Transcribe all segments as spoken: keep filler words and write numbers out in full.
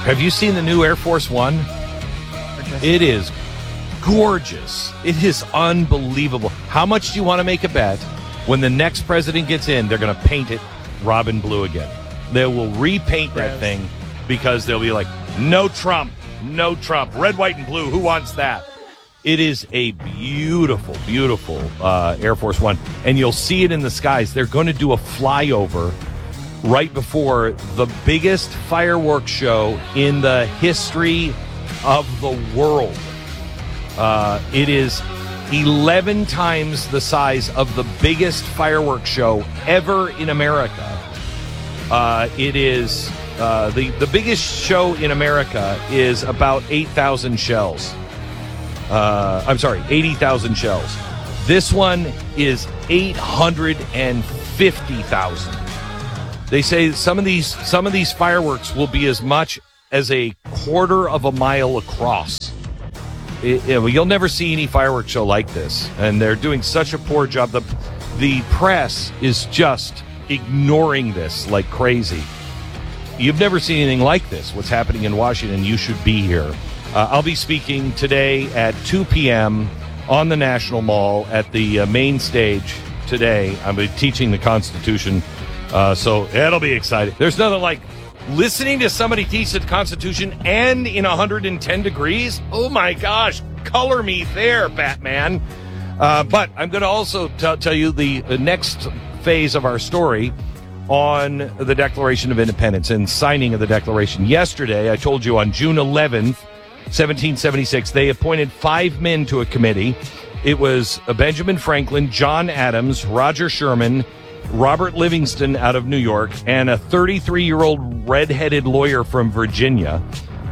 Have you seen the new Air Force One? It is gorgeous. It is unbelievable. How much do you want to make a bet when the next president gets in, they're going to paint it robin blue again? They will repaint that Yes. thing because they'll be like, no Trump, no Trump, red, white, and blue. Who wants that? It is a beautiful, beautiful uh, Air Force One, and you'll see it in the skies. They're going to do a flyover right before the biggest fireworks show in the history of the world. Uh, it is eleven times the size of the biggest fireworks show ever in America. Uh, it is uh, the the biggest show in America is about eight thousand shells. Uh, I'm sorry, eighty thousand shells. This one is eight hundred fifty thousand. They say some of these some of these fireworks will be as much as a quarter of a mile across. It, it, you'll never see any fireworks show like this, and they're doing such a poor job. The the press is just ignoring this like crazy. You've never seen anything like this. What's happening in Washington? You should be here. Uh, I'll be speaking today at two p.m. on the National Mall at the uh, main stage today. I'll be teaching the Constitution. Uh, so it'll be exciting. There's nothing like listening to somebody teach the Constitution and in one hundred ten degrees. Oh my gosh, color me there, Batman. Uh, but I'm going to also t- tell you the, the next phase of our story on the Declaration of Independence and signing of the Declaration. Yesterday, I told you on June eleventh, seventeen seventy-six, they appointed five men to a committee. It was uh, Benjamin Franklin, John Adams, Roger Sherman, Robert Livingston out of New York, and a thirty-three-year-old red-headed lawyer from Virginia.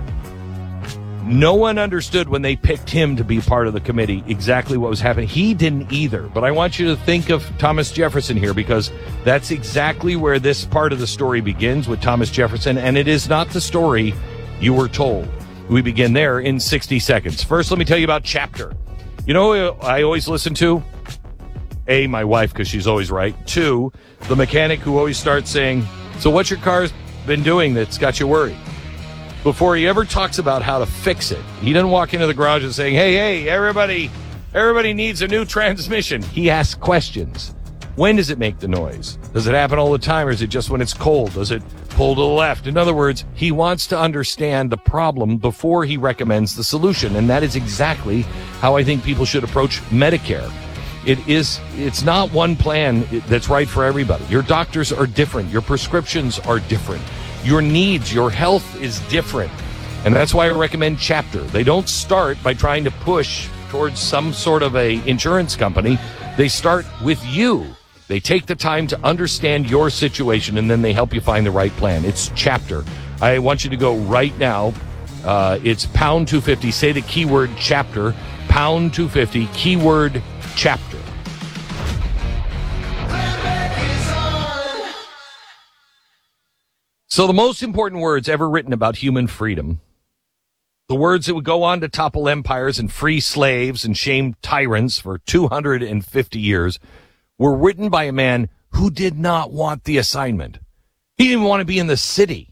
No one understood when they picked him to be part of the committee exactly what was happening. He didn't either. But I want you to think of Thomas Jefferson here, because that's exactly where this part of the story begins, with Thomas Jefferson, and it is not the story you were told. We begin there in sixty seconds. First, let me tell you about Chapter. You know who I always listen to? A, my wife, because she's always right. Two, the mechanic who always starts saying, so what's your car's been doing that's got you worried? Before he ever talks about how to fix it. He doesn't walk into the garage and saying, hey, hey, everybody, everybody needs a new transmission. He asks questions. When does it make the noise? Does it happen all the time, or is it just when it's cold? Does it pull to the left? In other words, he wants to understand the problem before he recommends the solution. And that is exactly how I think people should approach Medicare. It is, it's not one plan that's right for everybody. Your doctors are different. Your prescriptions are different. Your needs, your health is different. And that's why I recommend Chapter. They don't start by trying to push towards some sort of a insurance company. They start with you. They take the time to understand your situation, and then they help you find the right plan. It's Chapter. I want you to go right now. Uh, it's pound two fifty. Say the keyword Chapter. Pound two fifty. Keyword Chapter. So the most important words ever written about human freedom, the words that would go on to topple empires and free slaves and shame tyrants for two hundred fifty years, were written by a man who did not want the assignment. He didn't want to be in the city.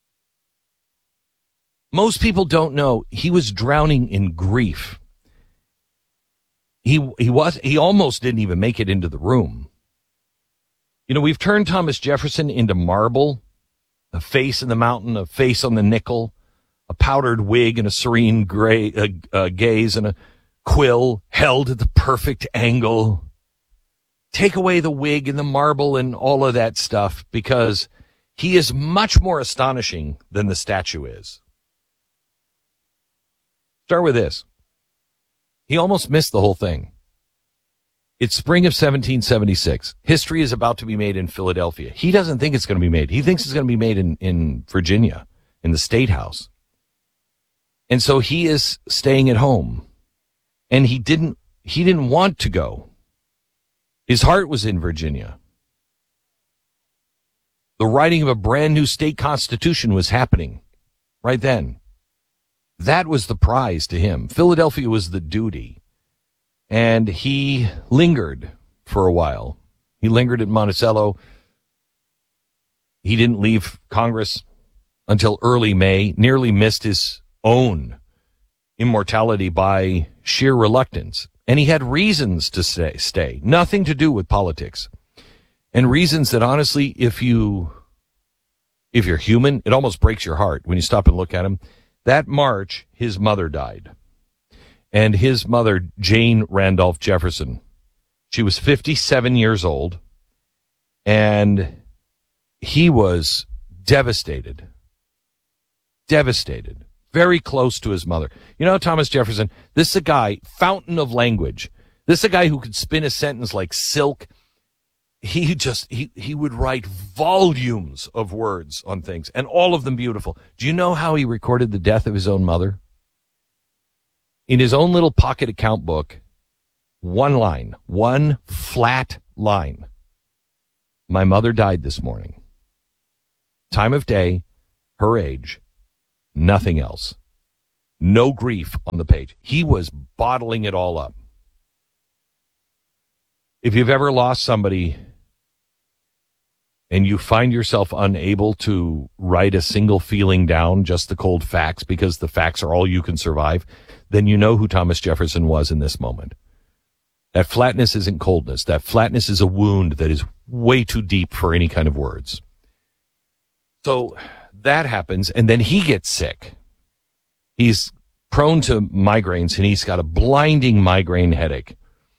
Most people don't know he was drowning in grief. He he was he almost didn't even make it into the room. You know, we've turned Thomas Jefferson into marble, a face in the mountain, a face on the nickel, a powdered wig and a serene gray uh, uh, gaze, and a quill held at the perfect angle. Take away the wig and the marble and all of that stuff, because he is much more astonishing than the statue is. Start with this. He almost missed the whole thing. It's spring of seventeen seventy-six. History is about to be made in Philadelphia. He doesn't think it's going to be made. He thinks it's going to be made in, in Virginia, in the State House. And so he is staying at home. And he didn't, he didn't want to go. His heart was in Virginia. The writing of a brand new state constitution was happening right then. That was the prize to him. Philadelphia was the duty. And he lingered for a while. He lingered at Monticello. He didn't leave Congress until early May, nearly missed his own immortality by sheer reluctance. And he had reasons to stay, stay, nothing to do with politics. And reasons that, honestly, if you, if you're human, it almost breaks your heart when you stop and look at him. That March, his mother died. And his mother, Jane Randolph Jefferson, she was fifty-seven years old, and he was devastated. Devastated. Very close to his mother. You know, Thomas Jefferson, this is a guy, fountain of language. This is a guy who could spin a sentence like silk. He just, he, he would write volumes of words on things, and all of them beautiful. Do you know how he recorded the death of his own mother? In his own little pocket account book, one line, one flat line. My mother died this morning. Time of day, her age, nothing else. No grief on the page. He was bottling it all up. If you've ever lost somebody and you find yourself unable to write a single feeling down, just the cold facts, because the facts are all you can survive, then you know who Thomas Jefferson was in this moment. That flatness isn't coldness. That flatness is a wound that is way too deep for any kind of words. So that happens, and then he gets sick. He's prone to migraines, and he's got a blinding migraine headache.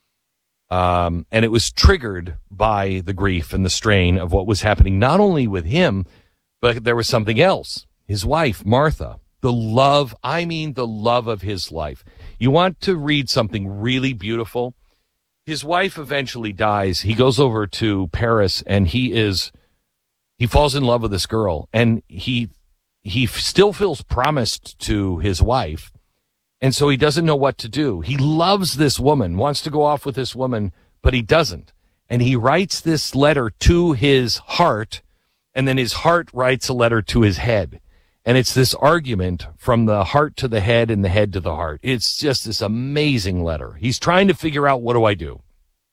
Um, and it was triggered by the grief and the strain of what was happening, not only with him, but there was something else. His wife, Martha, the love, I mean the love of his life. You want to read something really beautiful? His wife eventually dies. He goes over to Paris, and he is, he falls in love with this girl, and he, he still feels promised to his wife. And so he doesn't know what to do. He loves this woman, wants to go off with this woman, but he doesn't. And he writes this letter to his heart, and then his heart writes a letter to his head. And it's this argument from the heart to the head and the head to the heart. It's just this amazing letter. He's trying to figure out, what do I do?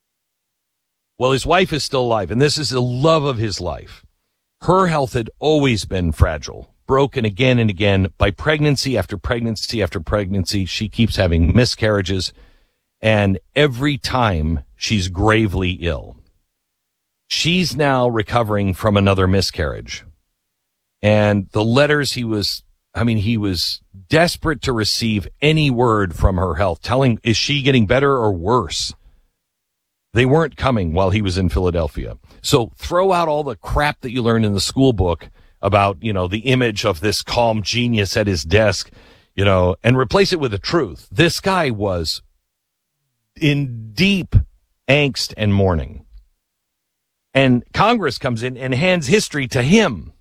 Well, his wife is still alive, and this is the love of his life. Her health had always been fragile, broken again and again by pregnancy after pregnancy after pregnancy. She keeps having miscarriages, and every time she's gravely ill. She's now recovering from another miscarriage. And the letters he was, I mean, he was desperate to receive any word from her health, telling, is she getting better or worse? They weren't coming while he was in Philadelphia. So throw out all the crap that you learned in the school book about, you know, the image of this calm genius at his desk, you know, and replace it with the truth. This guy was in deep angst and mourning. And Congress comes in and hands history to him.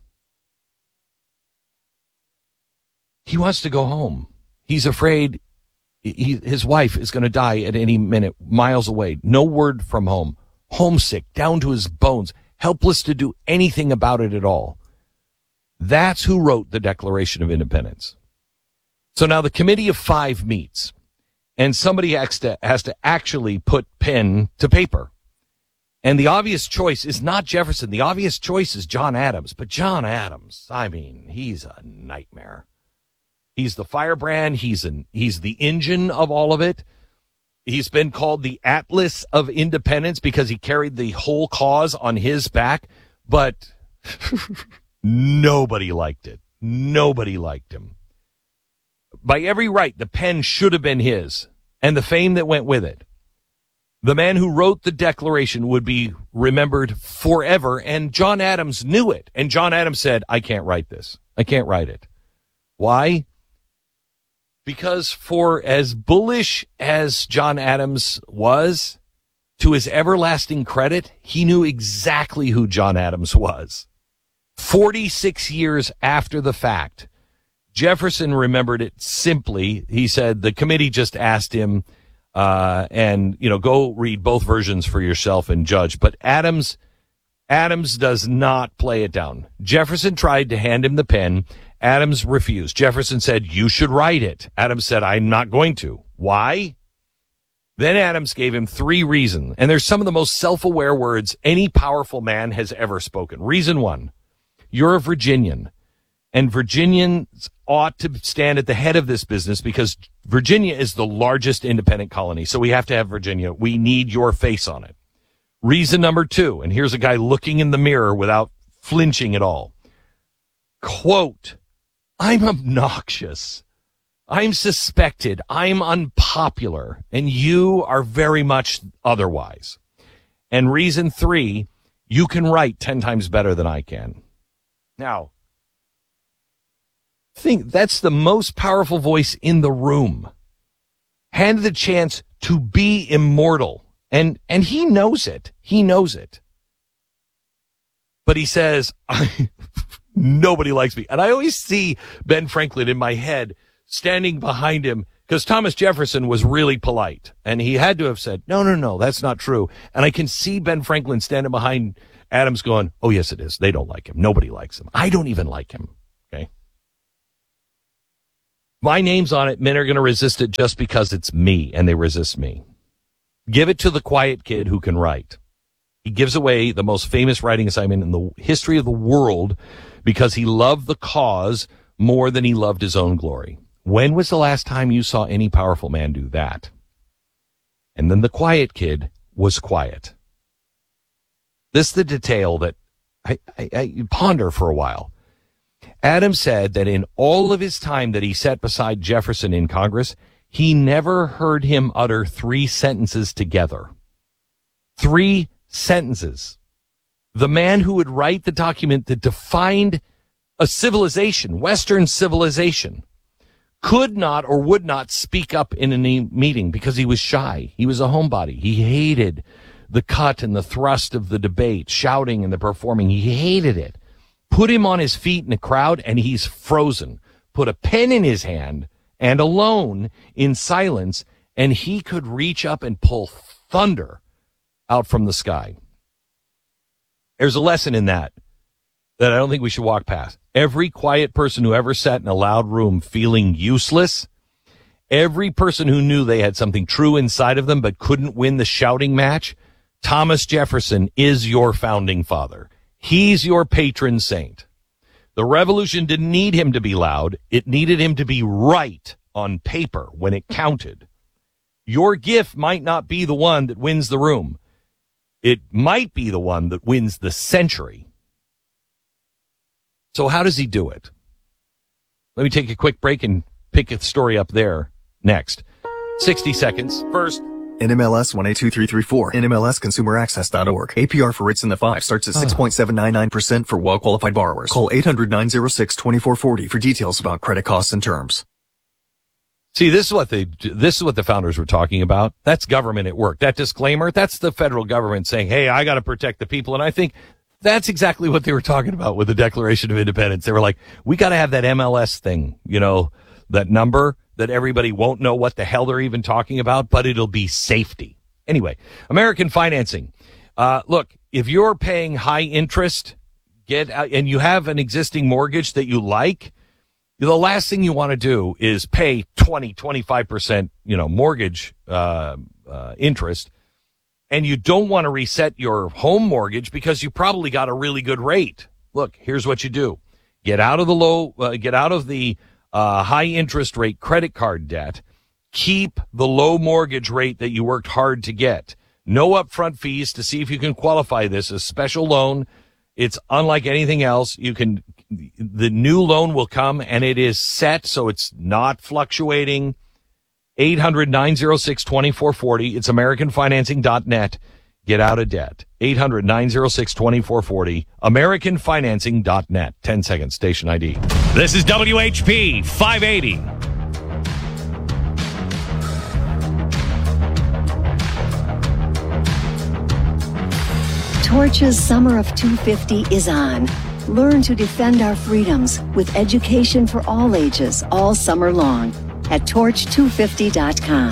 He wants to go home. He's afraid he, his wife is going to die at any minute, miles away. No word from home. Homesick, down to his bones, helpless to do anything about it at all. That's who wrote the Declaration of Independence. So now the Committee of Five meets, and somebody has to, has to actually put pen to paper. And the obvious choice is not Jefferson. The obvious choice is John Adams. But John Adams, I mean, he's a nightmare. He's the firebrand. He's an, he's the engine of all of it. He's been called the Atlas of Independence because he carried the whole cause on his back. But nobody liked it. Nobody liked him. By every right, the pen should have been his, and the fame that went with it. The man who wrote the Declaration would be remembered forever, and John Adams knew it. And John Adams said, I can't write this. I can't write it. Why? Because for as bullish as John Adams was, to his everlasting credit, he knew exactly who John Adams was. forty-six years after the fact, Jefferson remembered it simply. He said the committee just asked him, uh, and, you know, go read both versions for yourself and judge. But Adams, Adams does not play it down. Jefferson tried to hand him the pen. Adams refused. Jefferson said, you should write it. Adams said, I'm not going to. Why? Then Adams gave him three reasons. And there's some of the most self-aware words any powerful man has ever spoken. Reason one, you're a Virginian. And Virginians ought to stand at the head of this business because Virginia is the largest independent colony. So we have to have Virginia. We need your face on it. Reason number two, and here's a guy looking in the mirror without flinching at all. Quote, I'm obnoxious. I'm suspected. I'm unpopular. And you are very much otherwise. And reason three, you can write ten times better than I can. Now, think that's the most powerful voice in the room. Handed the chance to be immortal. And and he knows it. He knows it. But he says, nobody likes me. And I always see Ben Franklin in my head standing behind him because Thomas Jefferson was really polite. And he had to have said, no, no, no, that's not true. And I can see Ben Franklin standing behind Adams going, oh, yes, it is. They don't like him. Nobody likes him. I don't even like him. Okay. My name's on it. Men are going to resist it just because it's me, and they resist me. Give it to the quiet kid who can write. He gives away the most famous writing assignment in the history of the world because he loved the cause more than he loved his own glory. When was the last time you saw any powerful man do that? And then the quiet kid was quiet. This is the detail that I, I, I ponder for a while. Adams said that in all of his time that he sat beside Jefferson in Congress, he never heard him utter three sentences together. Three sentences. The man who would write the document that defined a civilization, Western civilization, could not or would not speak up in a meeting because he was shy. He was a homebody. He hated the cut and the thrust of the debate, shouting and the performing. He hated it. Put him on his feet in a crowd and he's frozen. Put a pen in his hand and alone in silence, and he could reach up and pull thunder out from the sky. There's a lesson in that that I don't think we should walk past. Every quiet person who ever sat in a loud room feeling useless, every person who knew they had something true inside of them but couldn't win the shouting match, Thomas Jefferson is your founding father. He's your patron saint. The revolution didn't need him to be loud. It needed him to be right on paper when it counted. Your gift might not be the one that wins the room. It might be the one that wins the century. So how does he do it? Let me take a quick break and pick a story up there next. sixty seconds. First, N M L S one eight two three three four, N M L S consumer access dot org. A P R for rates in the five starts at six point seven nine nine percent for well-qualified borrowers. Call eight hundred nine oh six two four four oh for details about credit costs and terms. See, this is what they, this is what the founders were talking about. That's government at work. That disclaimer, that's the federal government saying, hey, I got to protect the people. And I think that's exactly what they were talking about with the Declaration of Independence. They were like, we got to have that M L S thing, you know, that number that everybody won't know what the hell they're even talking about, but it'll be safety. Anyway, American financing. Uh, look, if you're paying high interest, get out, and you have an existing mortgage that you like, the last thing you want to do is pay twenty, twenty-five percent, you know, mortgage, uh, uh, interest. And you don't want to reset your home mortgage because you probably got a really good rate. Look, here's what you do. Get out of the low, uh, get out of the, uh, high interest rate credit card debt. Keep the low mortgage rate that you worked hard to get. No upfront fees to see if you can qualify this as special loan. It's unlike anything else. You can, the new loan will come and it is set so it's not fluctuating. eight hundred nine oh six two four four oh. It's american financing dot net. Get out of debt. eight hundred nine oh six two four four oh. american financing dot net. ten seconds. Station I D. This is W H P five eighty. Torch's Summer of two fifty is on. Learn to defend our freedoms with education for all ages all summer long at torch two fifty dot com.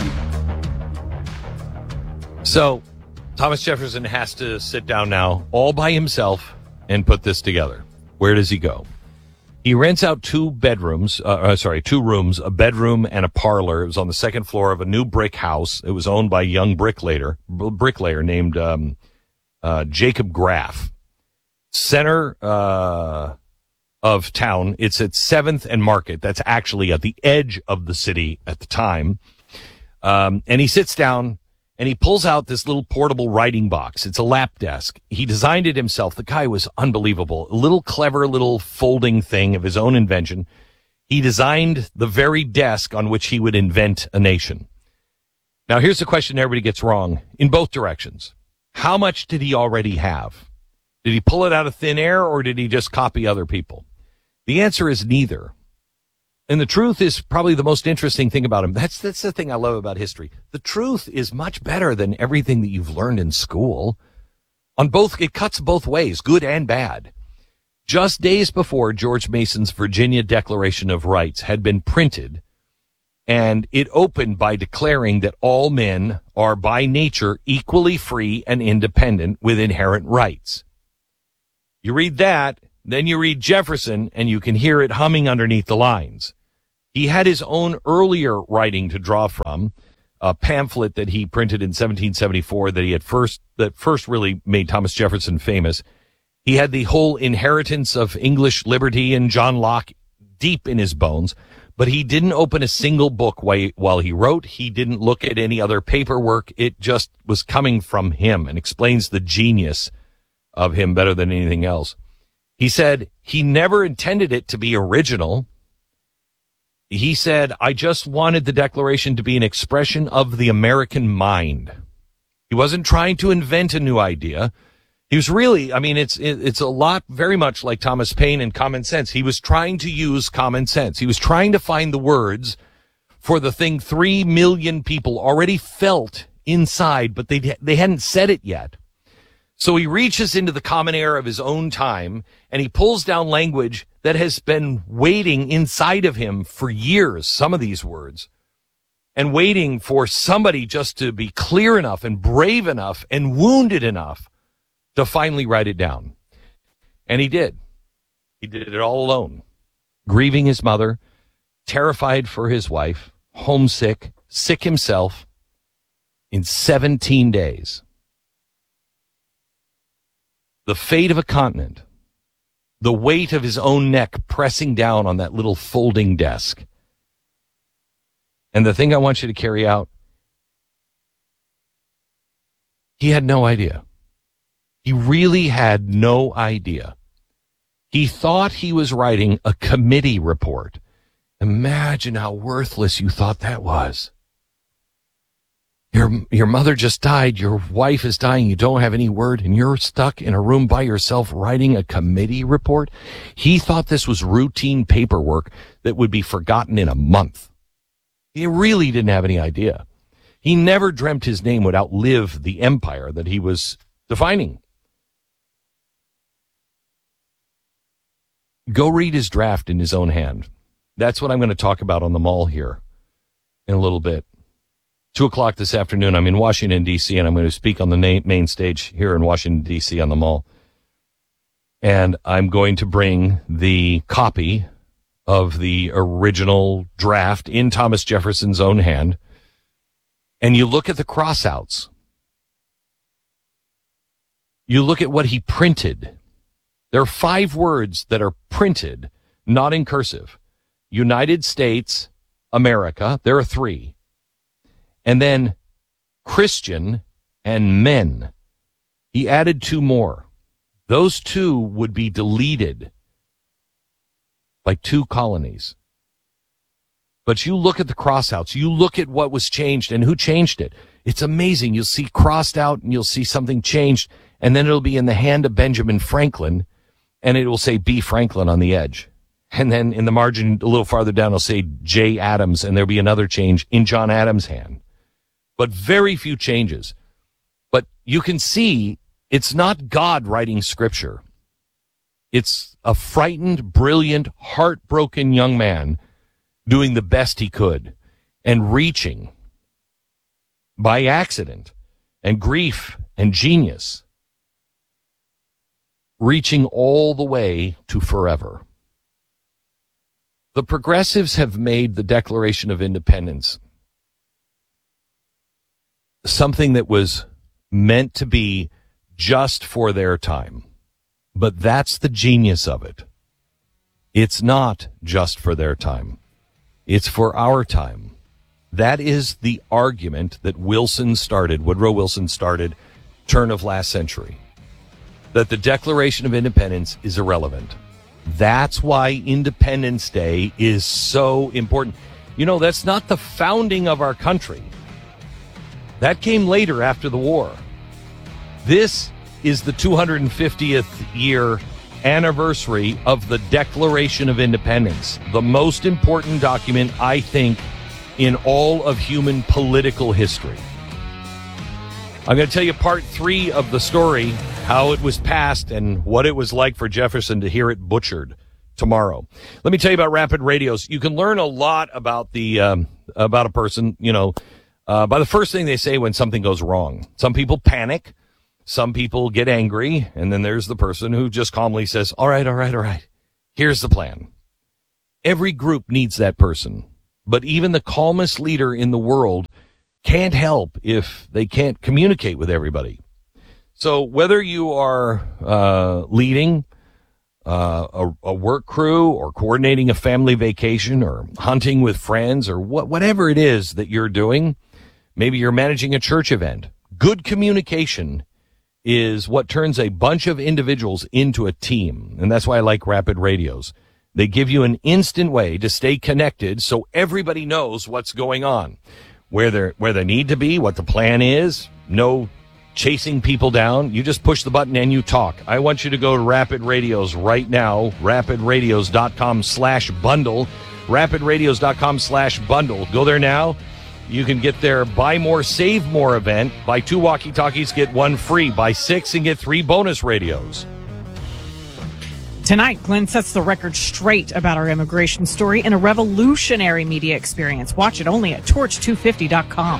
So, Thomas Jefferson has to sit down now all by himself and put this together. Where does he go? He rents out two bedrooms, uh, uh, sorry, two rooms, a bedroom and a parlor. It was on the second floor of a new brick house. It was owned by a young bricklayer, bricklayer named um, uh, Jacob Graff. Center uh, of town. It's at seventh and Market. That's actually at the edge of the city at the time. Um, and he sits down and he pulls out this little portable writing box. It's a lap desk. He designed it himself. The guy was unbelievable. A little clever little folding thing of his own invention. He designed the very desk on which he would invent a nation. Now, here's the question everybody gets wrong in both directions. How much did he already have? Did he pull it out of thin air, or did he just copy other people? The answer is neither. And the truth is probably the most interesting thing about him. That's, that's the thing I love about history. The truth is much better than everything that you've learned in school. On both, it cuts both ways, good and bad. Just days before George Mason's Virginia Declaration of Rights had been printed, and it opened by declaring that all men are by nature equally free and independent with inherent rights. You read that, then you read Jefferson, and you can hear it humming underneath the lines. He had his own earlier writing to draw from, a pamphlet that he printed in seventeen seventy-four that he had first, that first really made Thomas Jefferson famous. He had the whole inheritance of English liberty and John Locke deep in his bones, but he didn't open a single book while he wrote. He didn't look at any other paperwork. It just was coming from him, and explains the genius of him better than anything else. He said he never intended it to be original. He said, I just wanted the Declaration to be an expression of the American mind. He wasn't trying to invent a new idea. He was really, I mean, it's it's a lot, very much like Thomas Paine and Common Sense. He was trying to use common sense. He was trying to find the words for the thing three million people already felt inside, but they they hadn't said it yet. So he reaches into the common air of his own time, and he pulls down language that has been waiting inside of him for years, some of these words, and waiting for somebody just to be clear enough and brave enough and wounded enough to finally write it down. And he did. He did it all alone, grieving his mother, terrified for his wife, homesick, sick himself, in seventeen days. The fate of a continent, the weight of his own neck pressing down on that little folding desk. And the thing I want you to carry out, he had no idea. He really had no idea. He thought he was writing a committee report. Imagine how worthless you thought that was. Your your mother just died, your wife is dying, you don't have any word, and you're stuck in a room by yourself writing a committee report? He thought this was routine paperwork that would be forgotten in a month. He really didn't have any idea. He never dreamt his name would outlive the empire that he was defining. Go read his draft in his own hand. That's what I'm going to talk about on the Mall here in a little bit. Two o'clock this afternoon, I'm in Washington, D C, and I'm going to speak on the main stage here in Washington, D C on the Mall. And I'm going to bring the copy of the original draft in Thomas Jefferson's own hand. And you look at the crossouts. You look at what he printed. There are five words that are printed, not in cursive. United States, America. There are three. And then Christian and men. He added two more. Those two would be deleted, like two colonies. But you look at the crossouts, you look at what was changed and who changed it. It's amazing. You'll see crossed out and you'll see something changed, and then it'll be in the hand of Benjamin Franklin, and it will say B. Franklin on the edge. And then in the margin a little farther down, it'll say J. Adams, and there'll be another change in John Adams' hand. But very few changes. But you can see it's not God writing scripture. It's a frightened, brilliant, heartbroken young man doing the best he could and reaching by accident and grief and genius, reaching all the way to forever. The progressives have made the Declaration of Independence something that was meant to be just for their time. But that's the genius of it. It's not just for their time. It's for our time. That is the argument that Wilson started, Woodrow Wilson started, turn of last century, that the Declaration of Independence is irrelevant. That's why Independence Day is so important. You know, that's not the founding of our country. That came later after the war. This is the two hundred fiftieth year anniversary of the Declaration of Independence, the most important document, I think, in all of human political history. I'm going to tell you part three of the story, how it was passed and what it was like for Jefferson to hear it butchered tomorrow. Let me tell you about Rapid Radios. You can learn a lot about the um, about a person, you know, uh, by the first thing they say when something goes wrong. Some people panic. Some people get angry. And then there's the person who just calmly says, all right, all right, all right. Here's the plan. Every group needs that person. But even the calmest leader in the world can't help if they can't communicate with everybody. So whether you are uh, leading uh, a, a work crew or coordinating a family vacation or hunting with friends or what, whatever it is that you're doing, maybe you're managing a church event, good communication is what turns a bunch of individuals into a team. And that's why I like Rapid Radios. They give you an instant way to stay connected so everybody knows what's going on, where they where they need to be, what the plan is. No chasing people down. You just push the button and you talk. I want you to go to Rapid Radios right now, rapidradios.com slash bundle, rapidradios.com slash bundle. Go there now. You can get their Buy More, Save More event. Buy two walkie-talkies, get one free. Buy six and get three bonus radios. Tonight, Glenn sets the record straight about our immigration story in a revolutionary media experience. Watch it only at torch two fifty dot com.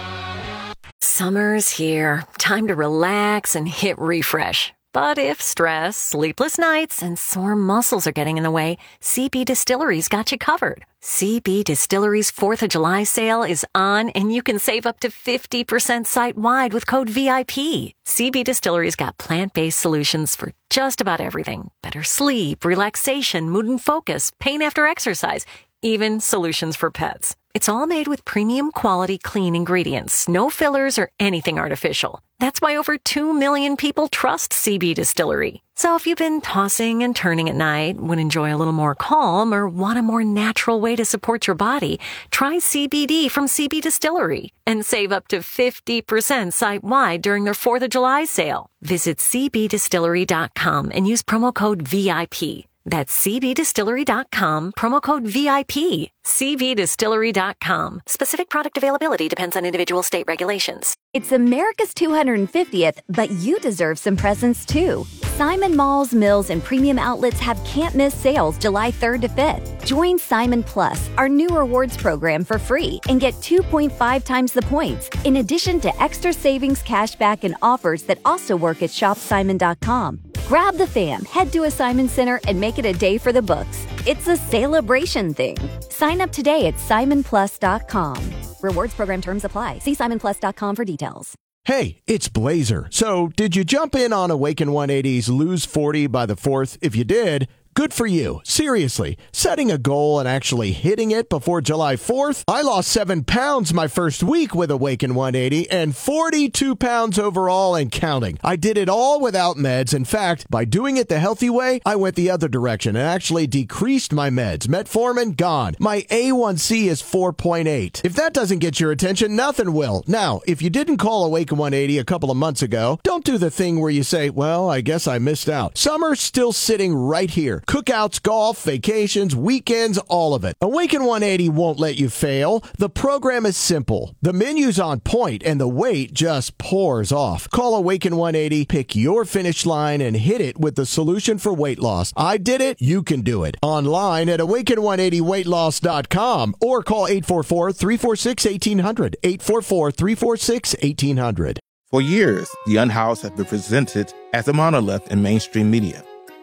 Summer's here. Time to relax and hit refresh. But if stress, sleepless nights, and sore muscles are getting in the way, C B Distillery's got you covered. C B Distillery's fourth of July sale is on, and you can save up to fifty percent site-wide with code V I P. C B Distillery's got plant-based solutions for just about everything. Better sleep, relaxation, mood and focus, pain after exercise, even solutions for pets. It's all made with premium quality clean ingredients, no fillers or anything artificial. That's why over two million people trust C B Distillery. So if you've been tossing and turning at night, would enjoy a little more calm, or want a more natural way to support your body, try C B D from C B Distillery and save up to fifty percent site-wide during their fourth of July sale. Visit c b distillery dot com and use promo code V I P. That's c b distillery dot com, promo code V I P. c b distillery dot com. Specific product availability depends on individual state regulations. It's America's two hundred fiftieth, but you deserve some presents too. Simon Malls, Mills, and premium outlets have can't-miss sales July third to fifth. Join Simon Plus, our new rewards program, for free and get two point five times the points, in addition to extra savings, cashback, and offers that also work at shop simon dot com. Grab the fam, head to a Simon Center, and make it a day for the books. It's a celebration thing. Sign up today at simon plus dot com. Rewards program terms apply. See simon plus dot com for details. Hey, it's Blazer. So, did you jump in on Awaken one eighty's Lose forty by the fourth? If you did, good for you. Seriously, setting a goal and actually hitting it before July fourth? I lost seven pounds my first week with Awaken one eighty and forty-two pounds overall and counting. I did it all without meds. In fact, by doing it the healthy way, I went the other direction and actually decreased my meds. Metformin, gone. My A one C is four point eight. If that doesn't get your attention, nothing will. Now, if you didn't call Awaken one eighty a couple of months ago, don't do the thing where you say, well, I guess I missed out. Summer's still sitting right here. Cookouts, golf, vacations, weekends, all of it. Awaken one eighty won't let you fail. The program is simple. The menu's on point, and the weight just pours off. Call Awaken one eighty, pick your finish line, and hit it with the solution for weight loss. I did it. You can do it. Online at awaken one eighty weight loss dot com or call eight four four, three four six, one eight zero zero, eight four four, three four six, one eight zero zero. For years, The Unhoused has been presented as a monolith in mainstream media.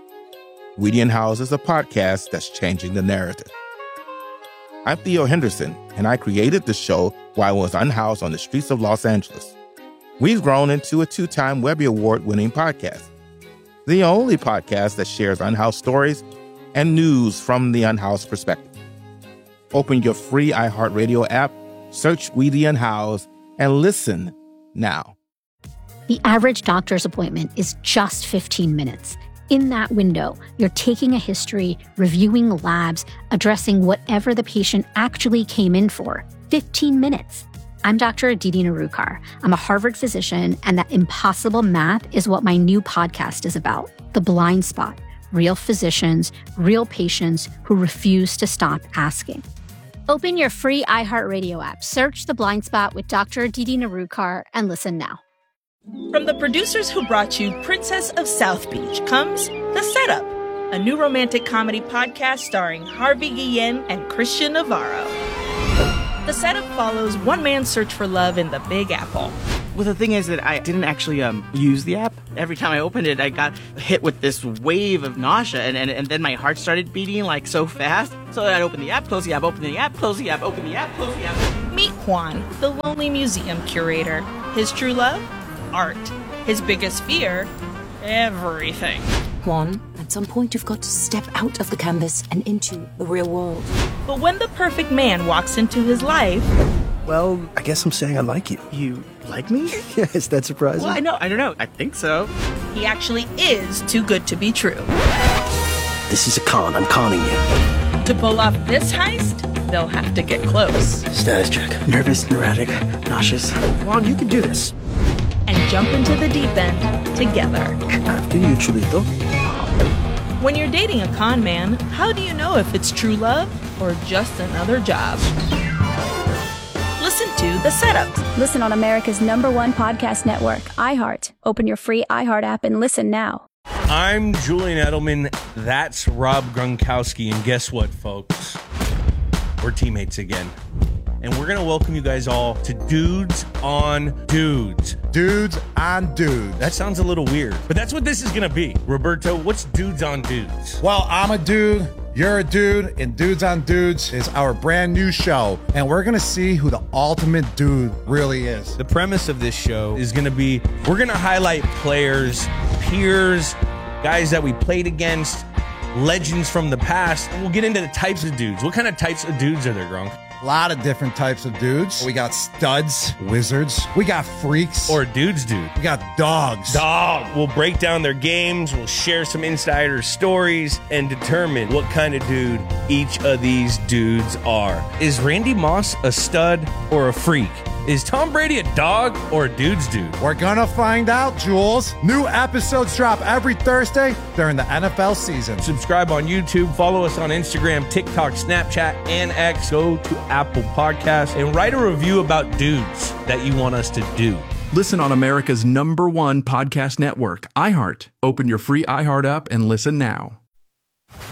We the Unhoused is a podcast that's changing the narrative. I'm Theo Henderson, and I created the show while I was unhoused on the streets of Los Angeles. We've grown into a two-time Webby Award-winning podcast, the only podcast that shares unhoused stories and news from the unhoused perspective. Open your free iHeartRadio app, search We the Unhoused, and listen now. The average doctor's appointment is just fifteen minutes. In that window, you're taking a history, reviewing labs, addressing whatever the patient actually came in for. fifteen minutes. I'm Doctor Aditi Narukar. I'm a Harvard physician, and that impossible math is what my new podcast is about. The Blind Spot. Real physicians, real patients who refuse to stop asking. Open your free iHeartRadio app, search The Blind Spot with Doctor Aditi Narukar, and listen now. From the producers who brought you Princess of South Beach comes The Setup, a new romantic comedy podcast starring Harvey Guillen and Christian Navarro. The Setup follows one man's search for love in the Big Apple. Well, the thing is that I didn't actually um, use the app. Every time I opened it, I got hit with this wave of nausea, and, and, and then my heart started beating like so fast. So I'd open the app, close the app, open the app, close the app, open the app, close the app. Meet Juan, the lonely museum curator. His true love? Art. His biggest fear? Everything. Juan, at some point you've got to step out of the canvas and into the real world. But when the perfect man walks into his life... Well, I guess I'm saying I like you. You like me? Yeah, is that surprising? Well, I know, I don't know. I think so. He actually is too good to be true. This is a con. I'm conning you. To pull off this heist, they'll have to get close. Status check. Nervous, erratic, nauseous. Juan, you can do this. And jump into the deep end together. After you, Chulito. When you're dating a con man, how do you know if it's true love or just another job? Listen to The Setup. Listen on America's number one podcast network, iHeart. Open your free iHeart app and listen now. I'm Julian Edelman. That's Rob Gronkowski. And guess what, folks? We're teammates again. And we're going to welcome you guys all to Dudes on Dudes. Dudes on Dudes. That sounds a little weird, but that's what this is going to be. Roberto, what's Dudes on Dudes? Well, I'm a dude, you're a dude, and Dudes on Dudes is our brand new show. And we're going to see who the ultimate dude really is. The premise of this show is going to be, we're going to highlight players, peers, guys that we played against, legends from the past, and we'll get into the types of dudes. What kind of types of dudes are there, Gronk? A lot of different types of dudes. We got studs, wizards. We got freaks. Or dudes dude. We got dogs. Dog. We'll break down their games. We'll share some insider stories and determine what kind of dude each of these dudes are. Is Randy Moss a stud or a freak? Is Tom Brady a dog or a dude's dude? We're gonna find out, Jules. New episodes drop every Thursday during the N F L season. Subscribe on YouTube, follow us on Instagram, TikTok, Snapchat, and X. Go to Apple Podcasts and write a review about dudes that you want us to do. Listen on America's number one podcast network, iHeart. Open your free iHeart app and listen now.